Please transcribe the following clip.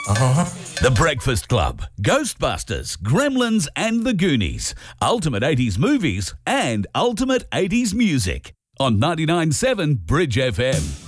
The Breakfast Club, Ghostbusters, Gremlins and The Goonies, Ultimate 80s Movies and Ultimate 80s Music on 99.7 Bridge FM.